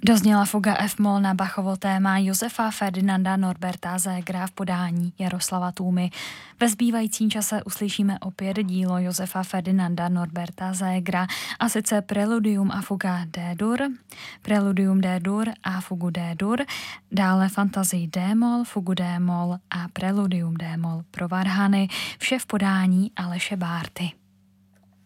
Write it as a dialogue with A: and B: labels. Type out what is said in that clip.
A: Dozněla fuga F-moll na Bachovo téma Josefa Ferdinanda Norberta Zegera v podání Jaroslava Tůmy. Ve zbývajícím čase uslyšíme opět dílo Josefa Ferdinanda Norberta Zegera, a sice Preludium a fuga D-dur, Preludium D-dur a fugu D-dur, dále fantazii D-moll, fugu D-moll a Preludium D-moll pro varhany, vše v podání Aleše Bárty.